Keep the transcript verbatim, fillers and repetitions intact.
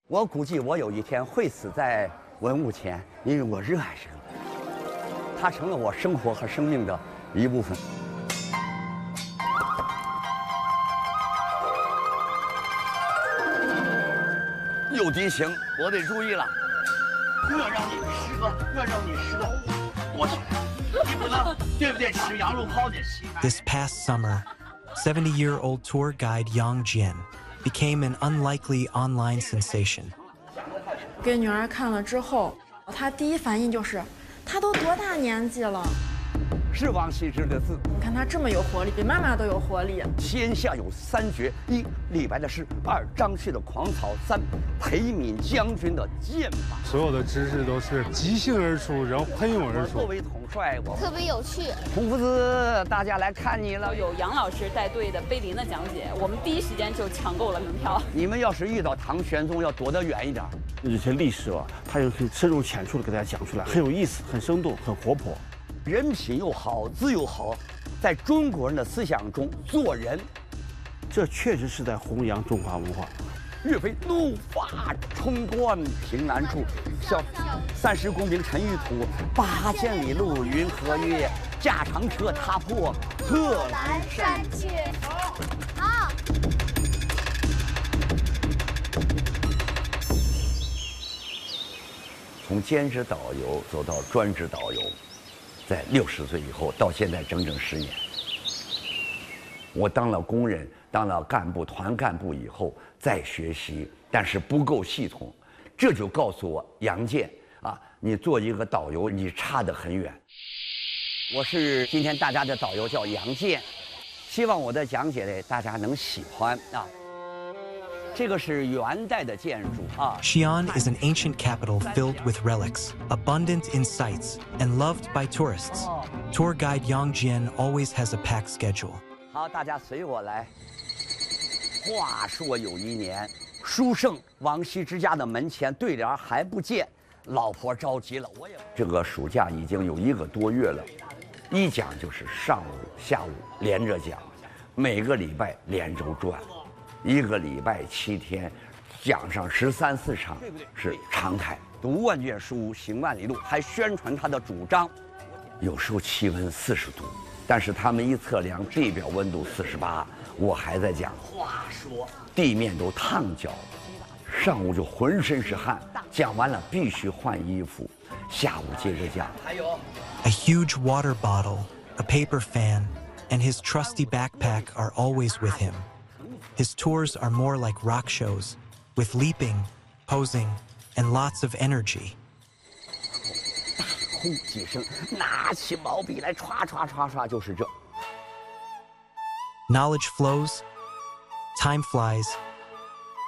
我估计我有一天会死在文物前，因为我热爱这个，它成了我生活和生命的一部分。有敌情，我得注意了。 我让你吃个，我让你吃个锅贴，你不能对不对？吃羊肉泡的稀饭。 This past summer, seventy-year-old tour guide Yang Jian became an unlikely online sensation. 给女儿看了之后，她第一反应就是，她都多大年纪了？ 是王羲之的字。 你看她这么有活力，比妈妈都有活力。 天下有三绝：一李白的诗，二张旭的狂草，三裴敏将军的剑法。 所有的知识都是即兴而出，然后喷涌而出。 作为统帅，我特别有趣。 孔夫子，大家来看你了。 有杨老师带队的碑林的讲解，我们第一时间就抢购了门票。 你们要是遇到唐玄宗，要躲得远一点。 有些历史啊，他又很深入浅出的给大家讲出来，很有意思，很生动，很活泼。 人品又好，字又好，在中国人的思想中，做人， 这确实是在弘扬中华文化。 岳飞怒发冲冠，凭栏处，笑三十功名尘与土，八千里路云和月，驾长车踏破贺兰山去。好。 从兼职导游走到专职导游。 在六十岁以后，到现在整整十年，我当了工人，当了干部、团干部以后再学习，但是不够系统，这就告诉我杨健啊，你做一个导游，你差得很远。我是今天大家的导游，叫杨健，希望我的讲解呢大家能喜欢啊。 这个是元代的建筑啊。 Xi'an is an ancient capital filled with relics, abundant in sights, and loved by tourists. Tour guide Yang Jian always has a packed schedule. 好，大家随我来。话说有一年，书圣王羲之家的门前对联还不见，老婆着急了，我也。这个暑假已经有一个多月了，一讲就是上午、下午连着讲，每个礼拜连轴转。 一个礼拜七天，讲上十三四场是常态。读万卷书，行万里路，还宣传他的主张。有时候气温四十度，但是他们一测量地表温度四十八，我还在讲。话说地面都烫脚，上午就浑身是汗，讲完了必须换衣服，下午接着讲。还有 a huge water bottle, a paper fan, and his trusty backpack are always with him. His tours are more like rock shows, with leaping, posing, and lots of energy. 大呼几声，拿起毛笔来，唰唰唰唰，就是这。 Knowledge flows, time flies,